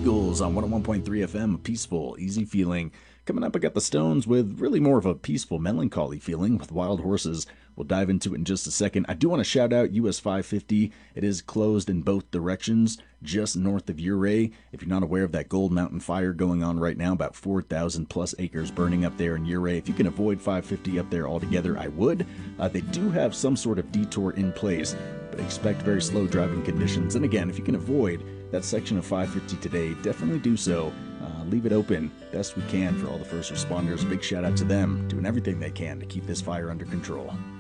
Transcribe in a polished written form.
Eagles on 101.3 FM, a peaceful, easy feeling. Coming up, I got the Stones with really more of a peaceful, melancholy feeling with Wild Horses. We'll dive into it in just a second. I do want to shout out US 550. It is closed in both directions, just north of Ouray. If you're not aware of that Gold Mountain fire going on right now, about 4,000 plus acres burning up there in Ouray. If you can avoid 550 up there altogether, I would. They do have some sort of detour in place, but expect very slow driving conditions. And again, if you can avoid that section of 550 today, definitely do so. Leave it open best we can for all the first responders. Big shout out to them doing everything they can to keep this fire under control.